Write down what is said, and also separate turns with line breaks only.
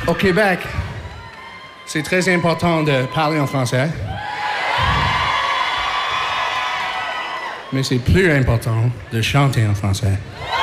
Au Québec, c'est très important de parler en français. Mais c'est plus important de chanter en français.